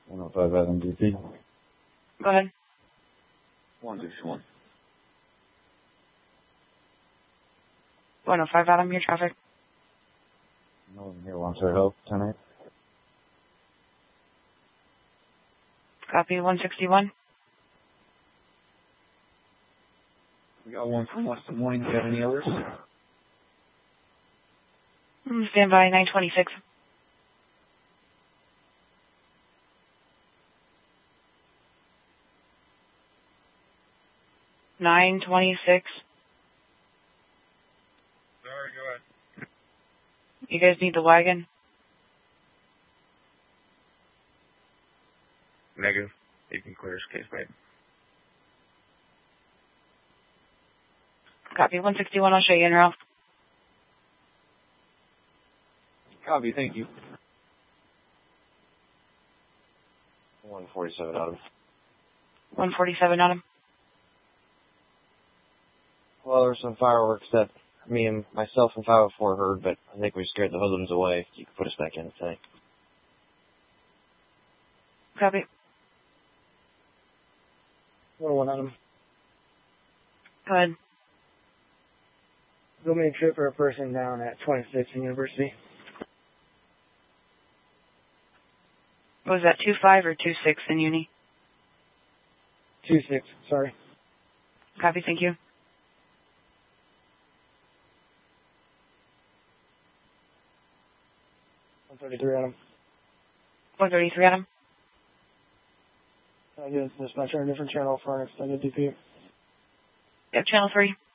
105 Adam DP. Go ahead. 161. 105 Adam, your traffic. Northern here, wants our help tonight. Copy, 161. We got one from West Des Moines. Do you have any others? Stand by, 926. Sorry, go ahead. You guys need the wagon? Negative. You can clear this case, mate. Copy, 161. I'll show you in route. Copy, thank you. 147 Adam. 147 Adam. Well, there were some fireworks that me and myself and 504 heard, but I think we scared the hoodlums away. You can put us back in, say. Copy. 101 Adam. Go ahead. Go make a trip for a person down at 26th and University. Was that 25 or 26 in Uni? 26, sorry. Copy, thank you. 133 Adam. 133 Adam. I get dispatcher on a different channel for an extended DP. Yep, channel 3.